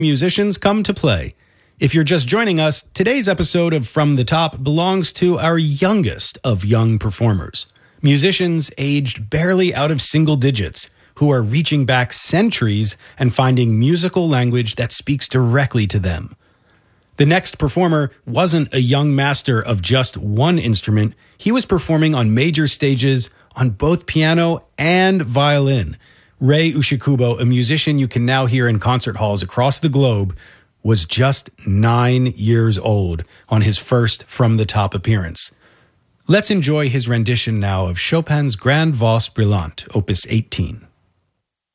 musicians come to play. If you're just joining us, today's episode of From the Top belongs to our youngest of young performers. Musicians aged barely out of single digits who are reaching back centuries and finding musical language that speaks directly to them. The next performer wasn't a young master of just one instrument. He was performing on major stages on both piano and violin. Rei Ushikubo, a musician you can now hear in concert halls across the globe, was just 9 years old on his first From the Top appearance. Let's enjoy his rendition now of Chopin's Grande Valse Brillante, Opus 18.